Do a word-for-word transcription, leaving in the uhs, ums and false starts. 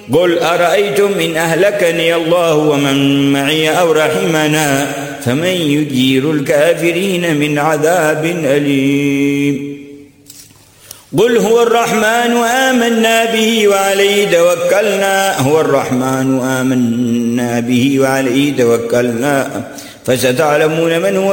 قل أرأيتم إن أهلكني الله ومن معي أو رحمنا فمن يجير الكافرين من عذاب أليم. قل هو الرحمن آمنا به وعليه توكلنا هو الرحمن آمنا به وعليه توكلنا فستعلمون من هو